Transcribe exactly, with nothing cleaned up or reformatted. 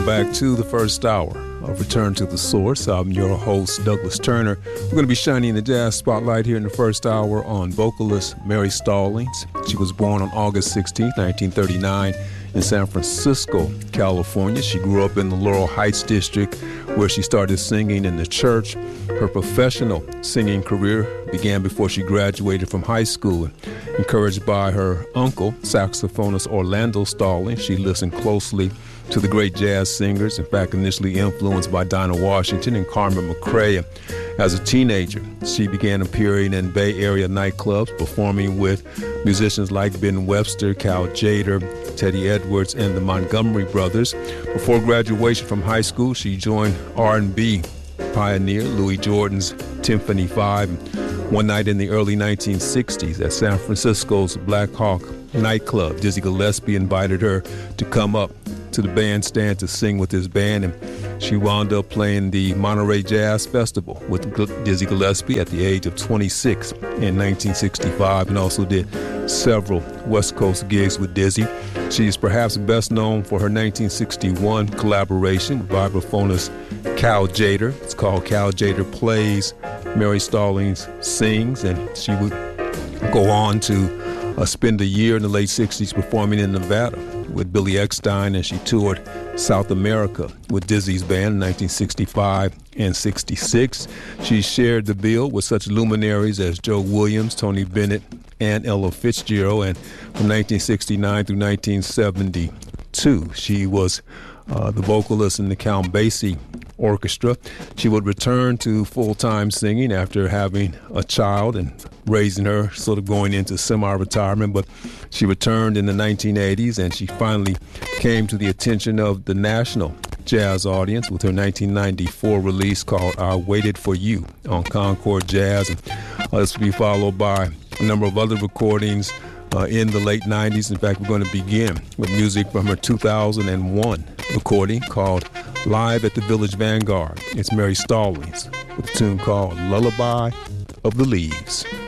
Welcome back to the first hour of Return to the Source. I'm your host, Douglas Turner. We're going to be shining the jazz spotlight here in the first hour on vocalist Mary Stallings. She was born on August sixteenth, nineteen thirty-nine in San Francisco, California. She grew up in the Laurel Heights district where she started singing in the church. Her professional singing career began before she graduated from high school. Encouraged by her uncle, saxophonist Orlando Stallings, she listened closely to the great jazz singers, in fact, initially influenced by Dinah Washington and Carmen McRae. As a teenager, she began appearing in Bay Area nightclubs, performing with musicians like Ben Webster, Cal Tjader, Teddy Edwards, and the Montgomery Brothers. Before graduation from high school, she joined R and B pioneer Louis Jordan's Timpani Five. One night in the early nineteen sixties at San Francisco's Black Hawk nightclub, Dizzy Gillespie invited her to come up to the bandstand to sing with his band, and she wound up playing the Monterey Jazz Festival with Dizzy Gillespie at the age of twenty-six in nineteen sixty-five, and also did several West Coast gigs with Dizzy. She is perhaps best known for her nineteen sixty-one collaboration with vibraphonist Cal Tjader. It's called Cal Tjader Plays, Mary Stallings Sings, and she would go on to uh, spend a year in the late sixties performing in Nevada with Billy Eckstine, and she toured South America with Dizzy's band in nineteen sixty-five and sixty-six. She shared the bill with such luminaries as Joe Williams, Tony Bennett, and Ella Fitzgerald, and from nineteen sixty-nine through nineteen seventy-two, she was uh, the vocalist in the Count Basie Orchestra. She would return to full-time singing after having a child and raising her, sort of going into semi-retirement, but she returned in the nineteen eighties, and she finally came to the attention of the national jazz audience with her nineteen ninety-four release called I Waited for You on Concord Jazz. And, uh, this will be followed by a number of other recordings uh, in the late nineties. In fact, we're going to begin with music from her two thousand one recording called Live at the Village Vanguard. It's Mary Stallings with a tune called Lullaby of the Leaves.